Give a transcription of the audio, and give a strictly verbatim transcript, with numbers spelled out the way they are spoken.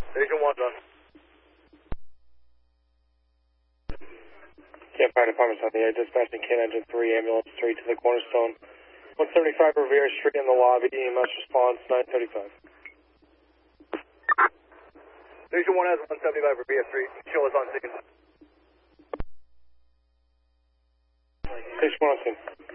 Division one done. Camp Fire Department on the air, dispatching K Engine three, ambulance three to the Cornerstone. one seventy-five Revere Street in the lobby, E M S response nine thirty-five. Division one has one seventy-five Revere Street. Show us on scene. Station one on scene.